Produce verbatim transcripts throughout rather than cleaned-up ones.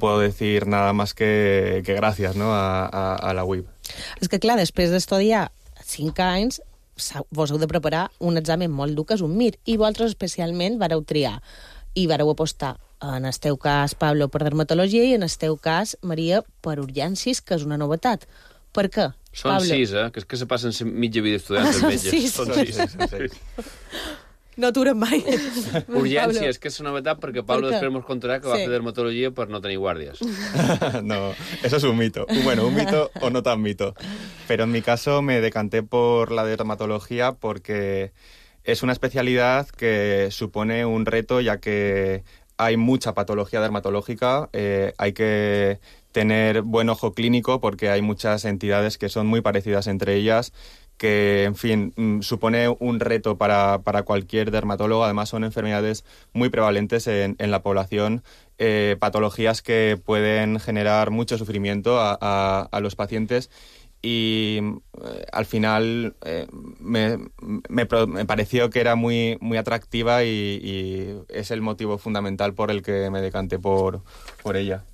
puedo decir nada más que, que gracias, ¿no? a, a, a la U I B. És que, clar, després d'estudiar cinc anys, vos heu de preparar un examen molt dur, que és un M I R, i vosaltres especialment vareu triar i vareu apostar, en el teu cas, Pablo, per dermatologia, i en el teu cas, Maria, per urgències, que és una novetat. Per què? Són Pablo? sis, eh? Que és que se passen mitja vida estudiant els metges. sis. Són sis. Són sis. No aturen mai. Urgències, que és una novetat perquè Pablo Per què? després ens contarà que va Sí. fer dermatologia per no tenir guàrdies. No, eso es un mito. Bueno, un mito o no tan mito. Pero en mi caso me decanté por la dermatología porque es una especialidad que supone un reto, ya que hay mucha patología dermatológica, eh, hay que tener buen ojo clínico porque hay muchas entidades que son muy parecidas entre ellas, que, en fin, supone un reto para, para cualquier dermatólogo. Además, son enfermedades muy prevalentes en, en la población, eh, patologías que pueden generar mucho sufrimiento a, a, a los pacientes. Y eh, al final eh, me, me, me pareció que era muy, muy atractiva y, y es el motivo fundamental por el que me decanté por, por ella.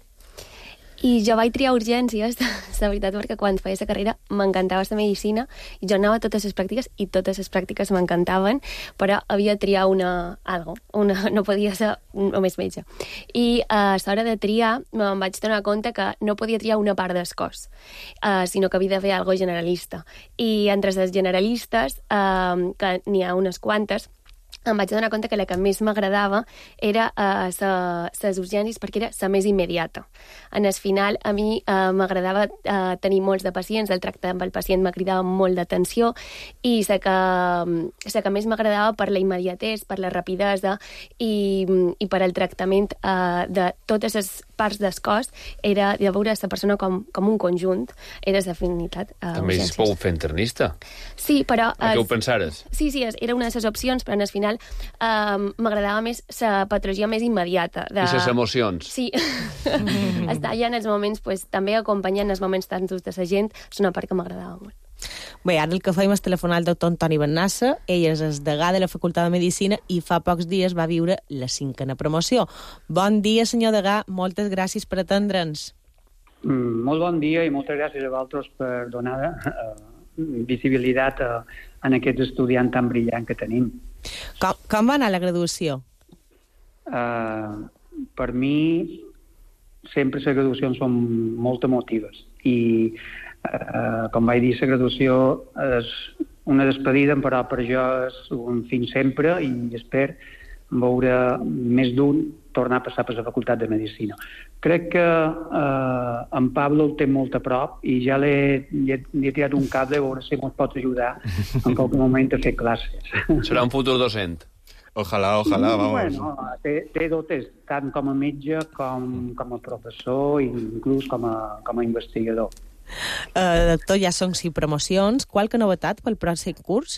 I jo vaig triar urgències, la veritat, perquè quan feia la carrera m'encantava la medicina i jo anava a totes les pràctiques i totes les pràctiques m'encantaven, però havia de triar una, algo, una, no podia ser només metge. I a l'hora de triar em vaig donar compte que no podia triar una part del cos, uh, sinó que havia de fer algo generalista. I entre les generalistes, uh, que n'hi ha unes quantes, em vaig donar compte que la que més m'agradava era uh, les urgències perquè era la més immediata. En el final, a mi uh, m'agradava uh, tenir molts de pacients, el tracte amb el pacient m'agradava molt d'atenció i la que, la que més m'agradava per la immediatesa, per la rapidesa i, i per al tractament uh, de totes les parts del cos era de veure la persona com, com un conjunt, era la finalitat. Uh, També es pot fer internista. Sí, però... A què ho pensares? Sí, sí, era una de les opcions, però en el final um, m'agradava més la patologia més immediata. De... I les emocions. Sí. Estar allà en els moments, pues, també acompanyant els moments tan durs de la gent, és una part que m'agradava molt. Bé, ara el que fèiem és telefonar al doctor Antoni Bennassa. Ell és el degà de la Facultat de Medicina i fa pocs dies va viure la cinquena promoció. Bon dia, senyor degà. Moltes gràcies per atendre'ns. Mm, molt bon dia i moltes gràcies a vosaltres per donar uh, visibilitat a, a aquest estudiant tan brillant que tenim. Com, com va anar la graduació? Uh, per mi, sempre les graduacions són molt emotives i Uh, com vaig dir, la graduació és una despedida, però per jo és un fins sempre i espero veure més d'un tornar a passar per la Facultat de Medicina. Crec que uh, en Pablo el té molt a prop i ja l'he, li he, li he tirat un cable a veure si ens pot ajudar en qualque moment a fer classes. Serà un futur docent. Ojalá, ojalá, vamos. Bueno, té, té dotes tant com a metge com, com a professor i inclús com a, com a investigador. Uh, doctor, ja són sis promocions. Qualque novetat pel pròxim curs?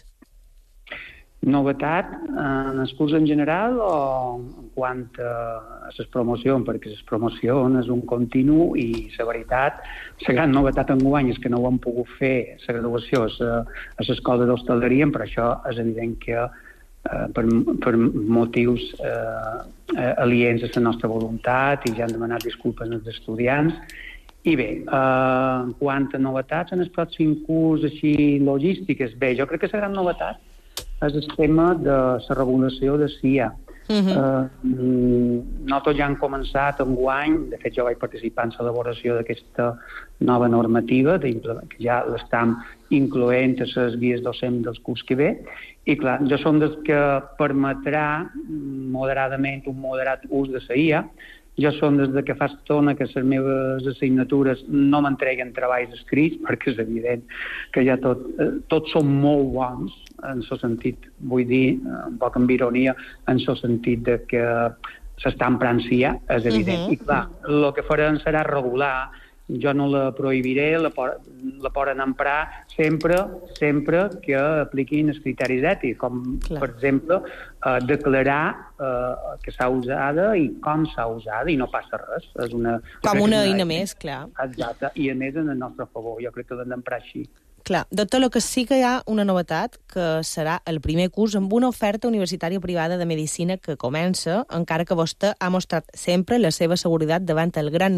Novetat en el curs en general o en quant a les promocions? Perquè les promocions és un continu i la veritat, la gran novetat enguany és que no ho hem pogut fer la graduació a l'escola d'hostaleria, però això és evident que eh, per, per motius eh, aliens a la nostra voluntat i ja han demanat disculpes als estudiants. I bé, eh, en quant a novetats en el pròxim curs així logístiques, bé, jo crec que la gran novetat és el tema de la regulació de C I A. Uh-huh. eh, no tots ja han començat enguany, de fet jo vaig participar en l'elaboració d'aquesta nova normativa, que ja l'estam incloent a les guies docents dels curs que ve, i clar, jo som dels que permetrà moderadament un moderat ús de la I A. Jo som des de que fa estona que les meves assignatures no m'entreguen treballs escrits, perquè és evident que ja tot, eh, tots són molt bons, en el sentit, vull dir, un poc amb ironia, en el sentit de que s'està emprant C I A, és evident. Uh-huh. I clar, el que farem serà regular. Jo no la prohibiré, la, por, la poden emprar sempre, sempre que apliquin els criteris ètics, com, clar, per exemple, eh, declarar eh, que s'ha usada i com s'ha usada, i no passa res. És una, com una eina més, clar. Exacte, i a més en el nostre favor. Jo crec que l'hem d'emprar així. Clar, doctor, el que sí que hi ha una novetat, que serà el primer curs amb una oferta universitària privada de medicina que comença, encara que vostè ha mostrat sempre la seva seguretat davant el gran